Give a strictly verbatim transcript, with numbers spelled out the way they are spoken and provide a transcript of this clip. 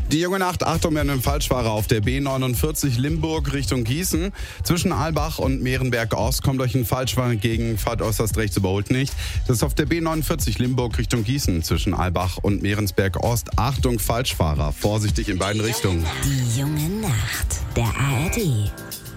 Die junge Nacht, Achtung, wir haben einen Falschfahrer auf der B neunundvierzig Limburg Richtung Gießen. Zwischen Aalbach und Mehrenberg Ost kommt euch ein Falschfahrer entgegen, fahrt äußerst rechts, überholt nicht. Das ist auf der B neunundvierzig Limburg Richtung Gießen. Zwischen Aalbach und Mehrensberg Ost. Achtung, Falschfahrer, vorsichtig in beiden Richtungen. Die junge Nacht, der A R D